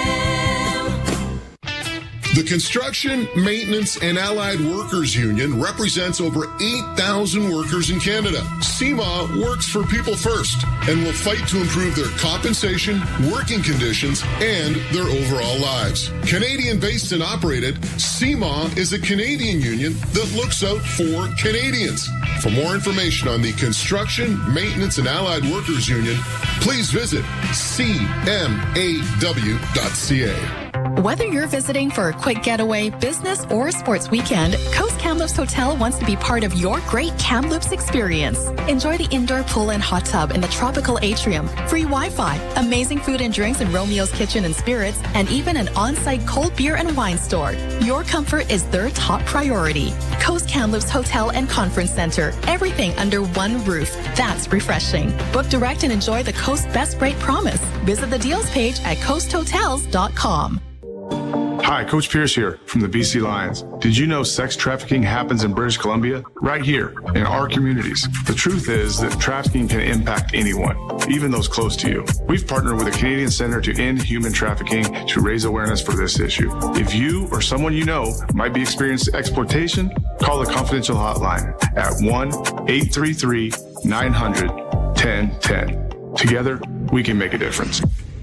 The Construction, Maintenance, and Allied Workers Union represents over eight thousand workers in Canada. C M A works for people first and will fight to improve their compensation, working conditions, and their overall lives. Canadian-based and operated, C M A is a Canadian union that looks out for Canadians. For more information on the Construction, Maintenance, and Allied Workers Union, please visit c m a w dot c a. Whether you're visiting for a quick getaway, business, or sports weekend, Coast Kamloops Hotel wants to be part of your great Kamloops experience. Enjoy the indoor pool and hot tub in the tropical atrium, free Wi-Fi, amazing food and drinks in Romeo's Kitchen and Spirits, and even an on-site cold beer and wine store. Your comfort is their top priority. Coast Kamloops Hotel and Conference Center. Everything under one roof. That's refreshing. Book direct and enjoy the Coast Best Rate Promise. Visit the deals page at coast hotels dot com. Hi, Coach Pierce here from the B C Lions. Did you know sex trafficking happens in British Columbia? Right here, in our communities. The truth is that trafficking can impact anyone, even those close to you. We've partnered with the Canadian Centre to End Human Trafficking to raise awareness for this issue. If you or someone you know might be experiencing exploitation, call the confidential hotline at one eight three three nine hundred ten ten. Together, we can make a difference.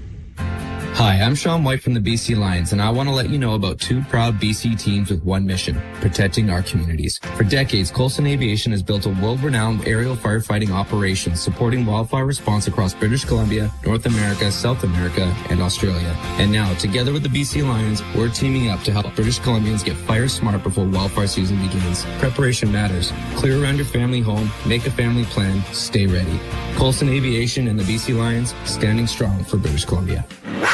Hi, I'm Sean White from the B C Lions, and I want to let you know about two proud B C teams with one mission, protecting our communities. For decades, Coulson Aviation has built a world-renowned aerial firefighting operation supporting wildfire response across British Columbia, North America, South America, and Australia. And now, together with the B C Lions, we're teaming up to help British Columbians get fire smart before wildfire season begins. Preparation matters. Clear around your family home, make a family plan, stay ready. Coulson Aviation and the B C Lions, standing strong for British Columbia.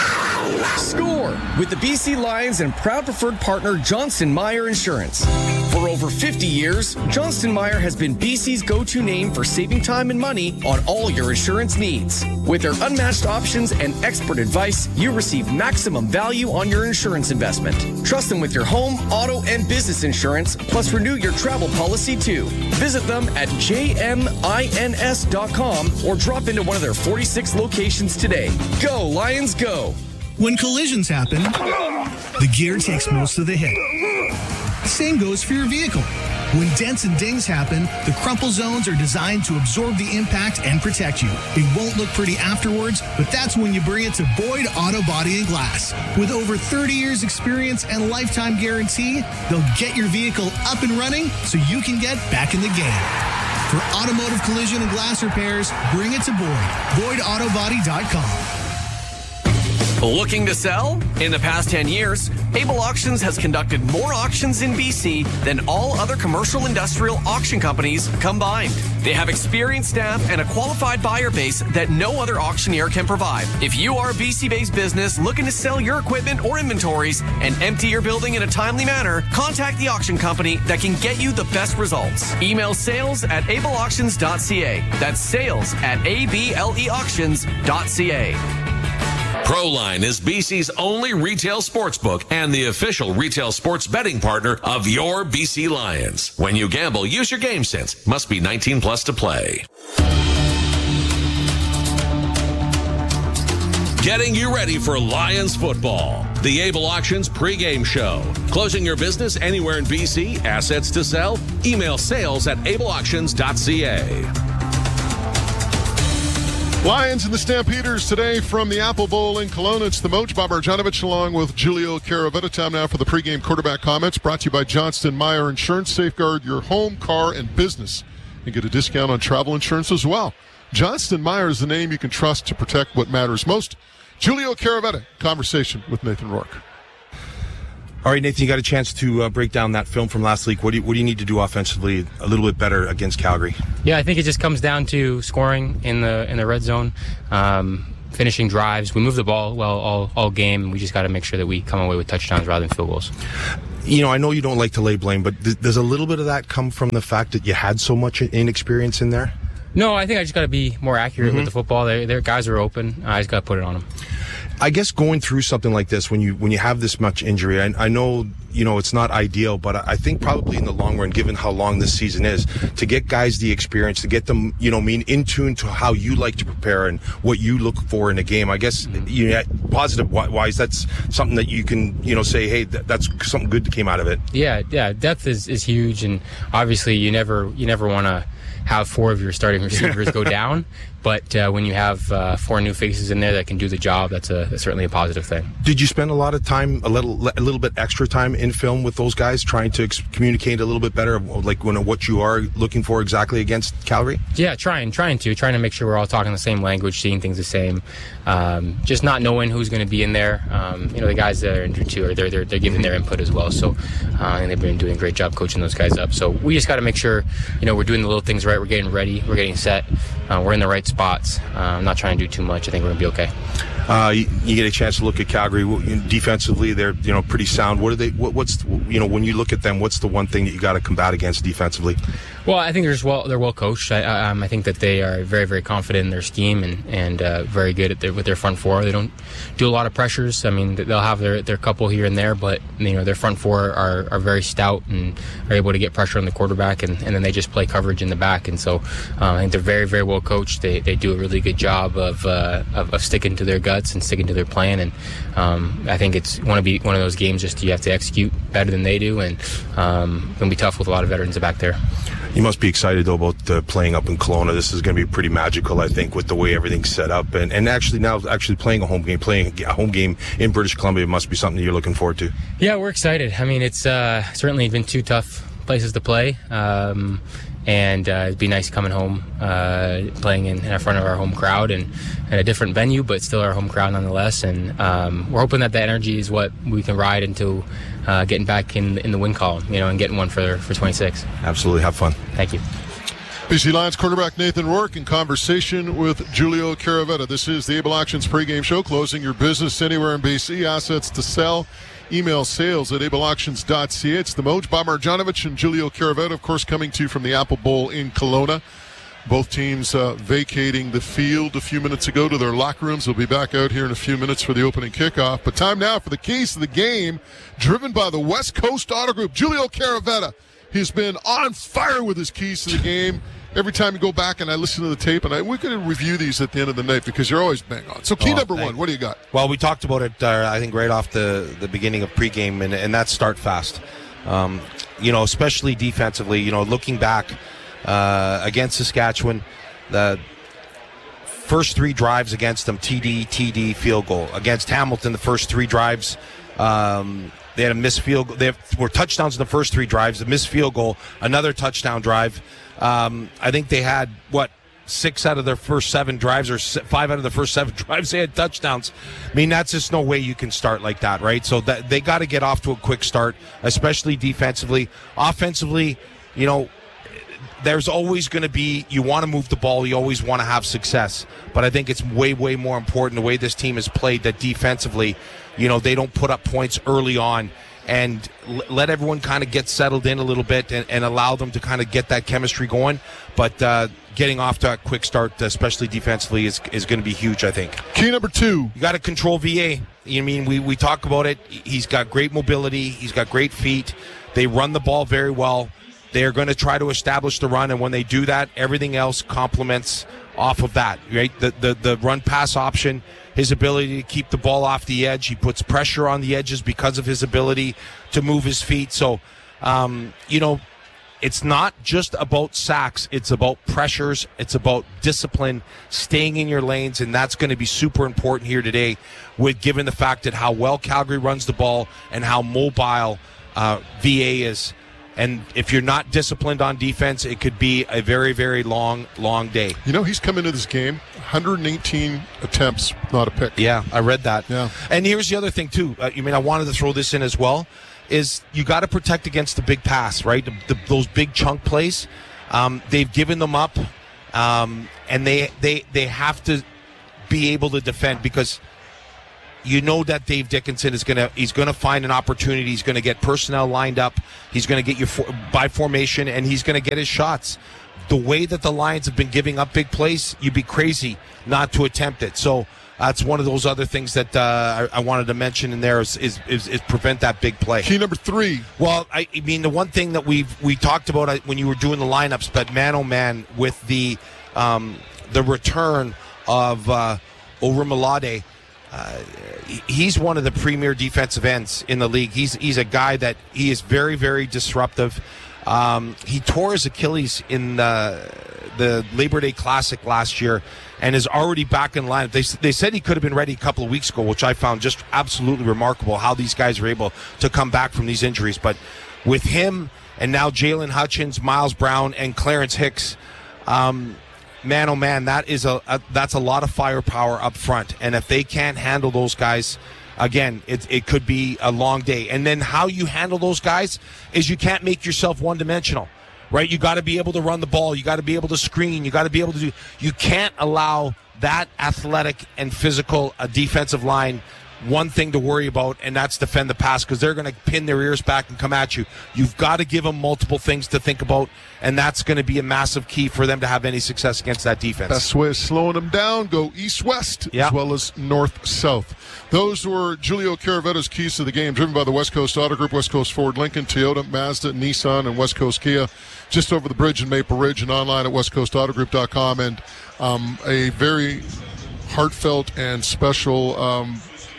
Score with the B C Lions and proud preferred partner Johnston Meyer Insurance. For over fifty years, Johnston Meyer has been B C's go-to name for saving time and money on all your insurance needs. With their unmatched options and expert advice, you receive maximum value on your insurance investment. Trust them with your home, auto, and business insurance, plus renew your travel policy too. Visit them at j m ins dot com or drop into one of their forty-six locations today. Go, Lions, go! When collisions happen, the gear takes most of the hit. Same goes for your vehicle. When dents and dings happen, the crumple zones are designed to absorb the impact and protect you. It won't look pretty afterwards, but that's when you bring it to Boyd Auto Body and Glass. With over thirty years experience and lifetime guarantee, they'll get your vehicle up and running so you can get back in the game. For automotive collision and glass repairs, bring it to Boyd. Boyd auto body dot com. Looking to sell? In the past ten years, Able Auctions has conducted more auctions in B C than all other commercial industrial auction companies combined. They have experienced staff and a qualified buyer base that no other auctioneer can provide. If you are a B C-based business looking to sell your equipment or inventories and empty your building in a timely manner, contact the auction company that can get you the best results. Email sales at able auctions dot c a. That's sales at a b l e auctions dot c a. Proline is B C's only retail sports book and the official retail sports betting partner of your B C Lions. When you gamble, use your game sense. Must be nineteen plus to play. Getting you ready for Lions football. The Able Auctions pregame show. Closing your business anywhere in B C, assets to sell? Email sales at able auctions dot c a. Lions and the Stampeders today from the Apple Bowl in Kelowna. It's the Moj, Bob Marjanovic, along with Julio Caravetta. Time now for the pregame quarterback comments, brought to you by Johnston Meyer Insurance. Safeguard your home, car, and business, and get a discount on travel insurance as well. Johnston Meyer is the name you can trust to protect what matters most. Julio Caravetta, conversation with Nathan Rourke. All right, Nathan, you got a chance to uh, break down that film from last week. What do you, what do you need to do offensively a little bit better against Calgary? Yeah, I think it just comes down to scoring in the in the red zone, um, finishing drives. We move the ball well all, all game, and we just got to make sure that we come away with touchdowns rather than field goals. You know, I know you don't like to lay blame, but th- does a little bit of that come from the fact that you had so much inexperience in there? No, I think I just got to be more accurate Mm-hmm. with the football. Their, their guys are open. I just got to put it on them. I guess going through something like this, when you when you have this much injury, I, I know you know it's not ideal, but I think probably in the long run, given how long this season is, to get guys the experience, to get them, you know, I mean, in tune to how you like to prepare and what you look for in a game. I guess you know, positive wise, that's something that you can you know say, hey, th- that's something good that came out of it. Yeah, yeah, depth is, is huge, and obviously you never you never want to have four of your starting receivers go down. But uh, when you have uh, four new faces in there that can do the job, that's, a, that's certainly a positive thing. Did you spend a lot of time, a little, a little bit extra time in film with those guys, trying to ex- communicate a little bit better, like when, what you are looking for exactly against Calgary? Yeah, trying, trying to, trying to make sure we're all talking the same language, seeing things the same. Um, just not knowing who's going to be in there. Um, you know, the guys that are injured too, are they're they're, they're giving their input as well. So uh, I think they've been doing a great job coaching those guys up. So we just got to make sure, you know, we're doing the little things right. We're getting ready. We're getting set. Uh, we're in the right spots. Uh, I'm not trying to do too much. I think we're going to be okay. Uh, you, you get a chance to look at Calgary defensively. They're you know pretty sound. What are they? What, what's you know when you look at them, what's the one thing that you got to combat against defensively? Well, I think they're just well. They're well coached. I, um, I think that they are very, very confident in their scheme and and uh, very good at their, with their front four. They don't do a lot of pressures. I mean, they'll have their, their couple here and there, but you know their front four are, are very stout and are able to get pressure on the quarterback, and, and then they just play coverage in the back. And so um, I think they're very, very well coached. They they do a really good job of uh, of, of sticking to their guts and sticking to their plan. And um, I think it's want to be one of those games just you have to execute better than they do, and um, gonna be tough with a lot of veterans back there. You must be excited, though, about uh, playing up in Kelowna. This is going to be pretty magical, I think, with the way everything's set up. And, and actually now actually playing a home game, playing a home game in British Columbia must be something you're looking forward to. Yeah, we're excited. I mean, it's uh, certainly been two tough places to play. Um, and uh, it'd be nice coming home, uh, playing in, in front of our home crowd and at a different venue, but still our home crowd nonetheless. And um, we're hoping that the energy is what we can ride into uh, getting back in in the win column, you know, and getting one for for twenty-six. Absolutely, have fun. Thank you. B C Lions quarterback Nathan Rourke in conversation with Julio Caravetta. This is the Able Auctions pregame show, closing your business anywhere in B C. Assets to sell. Email sales at able auctions dot c a. It's the Moj, Bob Marjanovic and Julio Caravetta, of course, coming to you from the Apple Bowl in Kelowna. Both teams uh, vacating the field a few minutes ago to their locker rooms. They'll be back out here in a few minutes for the opening kickoff. But time now for the keys to the game, driven by the West Coast Auto Group. Julio Caravetta, he's been on fire with his keys to the game. Every time you go back and I listen to the tape, and I, we're going to review these at the end of the night because you're always bang on. So key oh, number thanks. one, what do you got? Well, we talked about it, uh, I think, right off the, the beginning of pregame, and, and that's start fast. Um, you know, especially defensively, you know, looking back uh, against Saskatchewan, the first three drives against them, T D, T D, field goal. Against Hamilton, the first three drives, um, they had a missed field goal. They have, were touchdowns in the first three drives, a missed field goal, another touchdown drive. Um, I think they had, what, six out of their first seven drives or five out of the first seven drives they had touchdowns. I mean, that's just no way you can start like that, right? So that they got to get off to a quick start, especially defensively. Offensively, you know, there's always going to be, you want to move the ball, you always want to have success. But I think it's way, way more important the way this team has played that defensively, you know, they don't put up points early on and l- let everyone kind of get settled in a little bit and, and allow them to kind of get that chemistry going. But uh, getting off to a quick start, especially defensively, is is going to be huge, I think. Key number two. You got to control V A. You mean, we, we talk about it. He's got great mobility. He's got great feet. They run the ball very well. They're going to try to establish the run, and when they do that, everything else complements off of that, right? The the, the run-pass option, his ability to keep the ball off the edge. He puts pressure on the edges because of his ability to move his feet. So, um, you know, it's not just about sacks. It's about pressures. It's about discipline, staying in your lanes, and that's going to be super important here today, with given the fact that how well Calgary runs the ball and how mobile uh, V A is. And if you're not disciplined on defense, it could be a very, very long, long day. You know, he's come into this game, one hundred eighteen attempts, not a pick. Yeah, I read that. Yeah. And here's the other thing, too. Uh, you mean, I wanted to throw this in as well, is you got to protect against the big pass, right? The, the, those big chunk plays. Um, they've given them up, um, and they, they, they have to be able to defend, because you know that Dave Dickinson is gonna he's gonna find an opportunity. He's gonna get personnel lined up. He's gonna get you for, by formation, and he's gonna get his shots. The way that the Lions have been giving up big plays, you'd be crazy not to attempt it. So that's one of those other things that uh, I, I wanted to mention in there is, is, is, is prevent that big play. Key number three. Well, I, I mean, the one thing that we've we talked about when you were doing the lineups, but man, oh man, with the um, the return of uh, Orumalade. Uh, he's one of the premier defensive ends in the league. He's he's a guy that he is very, very disruptive. Um, he tore his Achilles in the, the Labor Day Classic last year and is already back in line. They, they said he could have been ready a couple of weeks ago, which I found just absolutely remarkable how these guys are able to come back from these injuries. But with him and now Jalen Hutchins, Miles Brown, and Clarence Hicks, um, man, oh man, that is a, a that's a lot of firepower up front. And if they can't handle those guys, again, it it could be a long day. And then how you handle those guys is you can't make yourself one-dimensional, right? You got to be able to run the ball. You got to be able to screen. You got to be able to do. You can't allow that athletic and physical a defensive line one thing to worry about, and that's defend the pass, because they're going to pin their ears back and come at you. You've got to give them multiple things to think about, and that's going to be a massive key for them to have any success against that defense. Best way of slowing them down, go east-west yeah. as well as north-south. Those were Julio Caravetta's keys to the game, driven by the West Coast Auto Group, West Coast Ford, Lincoln, Toyota, Mazda, Nissan, and West Coast Kia, just over the bridge in Maple Ridge, and online at west coast auto group dot com. And um, a very heartfelt and special um,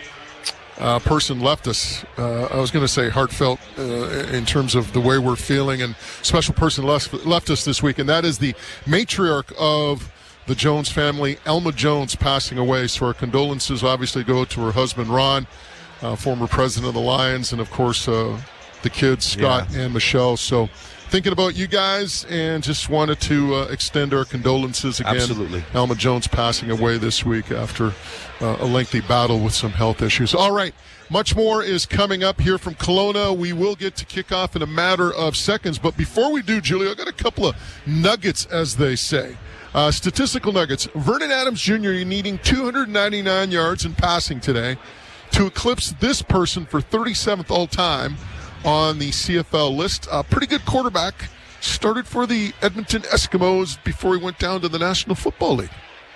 Uh, person left us. Uh, I was going to say heartfelt uh, in terms of the way we're feeling, and special person left, left us this week, and that is the matriarch of the Jones family, Elma Jones, passing away. So our condolences obviously go to her husband, Ron, uh, former president of the Lions, and of course uh, the kids, Scott yeah. and Michelle. So thinking about you guys, and just wanted to uh, extend our condolences again. Absolutely. Elma Jones passing away this week after uh, a lengthy battle with some health issues. All right, much more is coming up here from Kelowna. We will get to kick off in a matter of seconds, but before we do, Julio, I got a couple of nuggets, as they say. Uh, statistical nuggets. Vernon Adams Junior needing two hundred ninety-nine yards in passing today to eclipse this person for thirty-seventh all-time on the C F L list. A pretty good quarterback. Started for the Edmonton Eskimos before he went down to the National Football League.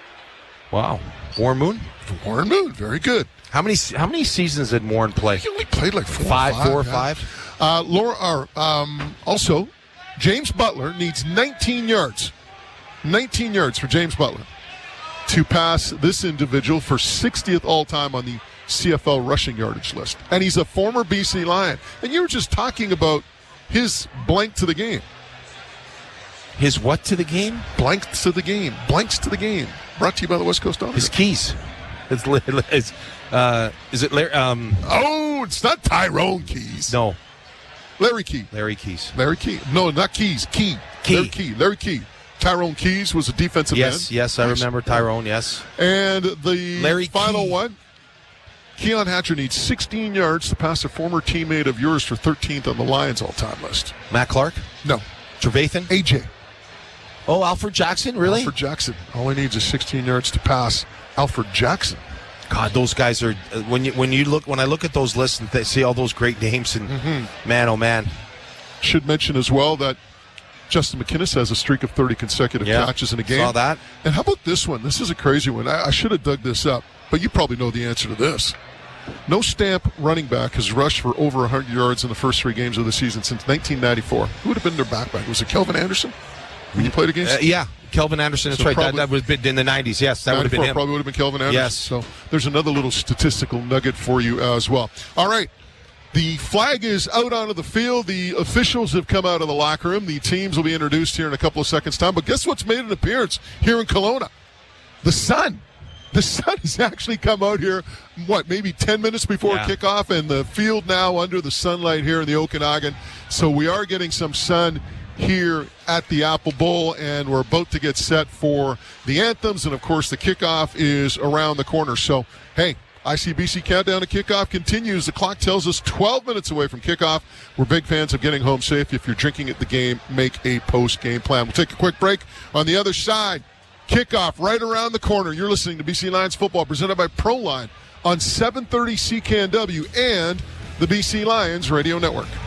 Wow. Warren Moon? Warren Moon, very good. How many how many seasons did Warren play? He only played like four five, or five. Four or yeah. five? Uh, Laura, or, um, also, James Butler needs nineteen yards. nineteen yards for James Butler to pass this individual for sixtieth all-time on the C F L rushing yardage list. And he's a former B C Lion. And you were just talking about his blank to the game. His what to the game? Blank to the game. Blanks to the game. Brought to you by the West Coast Auto. His keys. It's, it's, uh, is it Larry? Um, oh, it's not Tyrone Keys. No. Larry Key. Larry Keys. Larry Key. No, not Keys. Key. Key. Larry Key. Larry Key. Tyrone Keys was a defensive yes, end. Yes, yes, I remember Tyrone, yes. And the Larry final Key. one, Keon Hatcher needs sixteen yards to pass a former teammate of yours for thirteenth on the Lions all-time list. Matt Clark? No. Trevathan? A J. Oh, Alfred Jackson, really? Alfred Jackson. All he needs is sixteen yards to pass Alfred Jackson. God, those guys are uh, when you when you look when I look at those lists and th- see all those great names, and mm-hmm. man, oh man. Should mention as well that Justin McInnes has a streak of thirty consecutive yeah, catches in a game. Saw that. And how about this one? This is a crazy one. I, I should have dug this up, but you probably know the answer to this. No Stamp running back has rushed for over one hundred yards in the first three games of the season since nineteen ninety-four. Who would have been their backpack? Was it Kelvin Anderson when you played against? Uh, yeah, Kelvin Anderson. That's So right. That, probably- that would have been in the nineties. Yes, that would have been him. Probably would have been Kelvin Anderson. Yes. So there's another little statistical nugget for you as well. All right. The flag is out onto the field. The officials have come out of the locker room. The teams will be introduced here in a couple of seconds' time. But guess what's made an appearance here in Kelowna? The sun. The sun has actually come out here, what, maybe ten minutes before Yeah. kickoff, and the field now under the sunlight here in the Okanagan. So we are getting some sun here at the Apple Bowl, and we're about to get set for the anthems. And, of course, the kickoff is around the corner. So, hey, I C B C Countdown to Kickoff continues. The clock tells us twelve minutes away from kickoff. We're big fans of getting home safe. If you're drinking at the game, make a post-game plan. We'll take a quick break. On the other side, kickoff right around the corner. You're listening to B C Lions Football presented by ProLine on seven thirty C K N W and the B C Lions Radio Network.